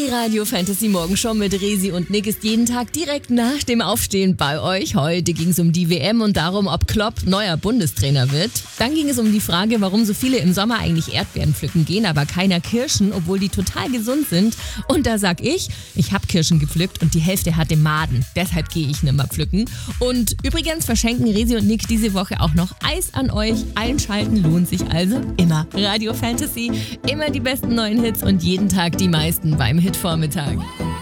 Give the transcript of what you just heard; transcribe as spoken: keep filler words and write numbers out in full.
Die Radio Fantasy Morgenshow mit Resi und Nick ist jeden Tag direkt nach dem Aufstehen bei euch. Heute ging es um die W M und darum, ob Klopp neuer Bundestrainer wird. Dann ging es um die Frage, warum so viele im Sommer eigentlich Erdbeeren pflücken gehen, aber keiner Kirschen, obwohl die total gesund sind. Und da sag ich, ich habe Kirschen gepflückt und die Hälfte hatte Maden. Deshalb gehe ich nimmer pflücken. Und übrigens verschenken Resi und Nick diese Woche auch noch Eis an euch. Einschalten lohnt sich also immer. Radio Fantasy, immer die besten neuen Hits und jeden Tag die meisten beim Hitvormittag.